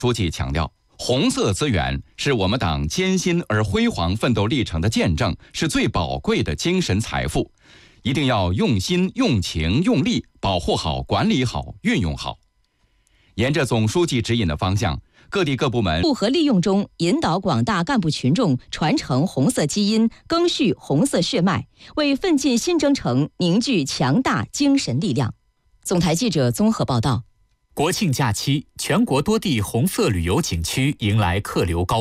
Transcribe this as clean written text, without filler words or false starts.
书记强调，红色资源是我们党艰辛而辉煌奋斗历程的见证，是最宝贵的精神财富，一定要用心、用情、用力保护好、管理好、运用好。沿着总书记指引的方向，各地各部门不和利用中引导广大干部群众传承红色基因，赓续红色血脉，为奋进新征程凝聚强大精神力量。总台记者综合报道。 国庆假期，全国多地红色旅游景区迎来客流高